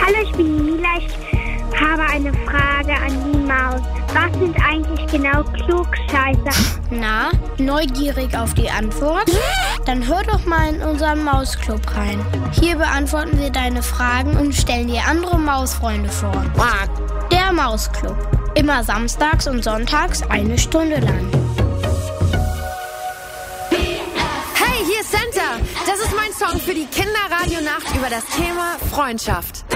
Hallo, ich bin die Mila. Ich habe eine Frage an die Maus. Was sind eigentlich genau Klugscheißer? Na, neugierig auf die Antwort? Dann hör doch mal in unseren Mausclub rein. Hier beantworten wir deine Fragen und stellen dir andere Mausfreunde vor. Der Mausclub. Immer samstags und sonntags 1 Stunde lang. Hey, hier ist Santa. Das ist mein Song für die Kinderradionacht über das Thema Freundschaft.